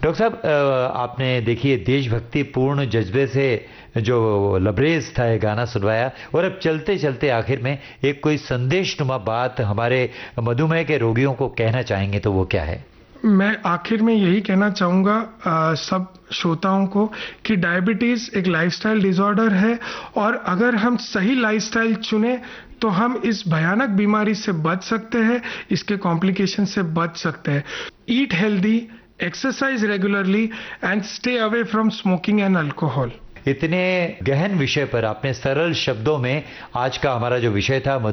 Doctor साहब, आपने देखिए देशभक्ति पूर्ण जज्बे से जो लबरेज था ये गाना सुनवाया, और अब चलते चलते आखिर में एक कोई संदेशनुमा बात हमारे मधुमेह के रोगियों को कहना चाहेंगे तो वो क्या है? मैं आखिर में यही कहना चाहूँगा सब श्रोताओं को कि डायबिटीज़ एक लाइफस्टाइल डिसऑर्डर है, और अगर हम सही लाइफस्टाइल चुनें तो हम इस भयानक बीमारी से बच सकते हैं, इसके कॉम्प्लिकेशन से बच सकते हैं। Eat healthy, exercise regularly and stay away from smoking and alcohol. इतने गहन विषय पर आपने सरल शब्दों में आज का हमारा जो विषय था